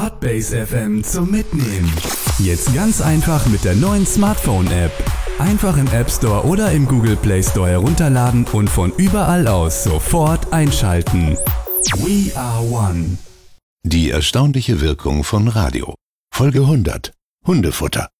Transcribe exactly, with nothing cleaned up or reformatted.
Podbase F M zum Mitnehmen. Jetzt ganz einfach mit der neuen Smartphone-App. Einfach im App Store oder im Google Play Store herunterladen und von überall aus sofort einschalten. We are one. Die erstaunliche Wirkung von Radio. Folge hundert. Hundefutter.